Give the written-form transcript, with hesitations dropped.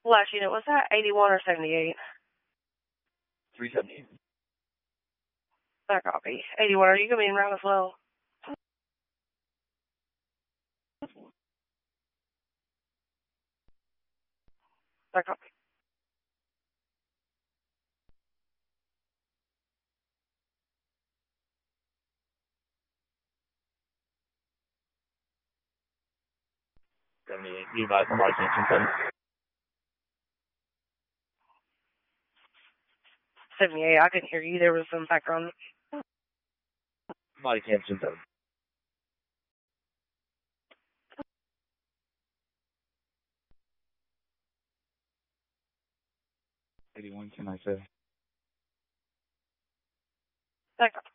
Last unit, was that 81 or 78? 378. That copy. 81, are you going to be in route as well? That copy. You advise somebody cancel 7. 78, I couldn't hear you. There was some background. Somebody cancel 7. 81, can I say? That copy.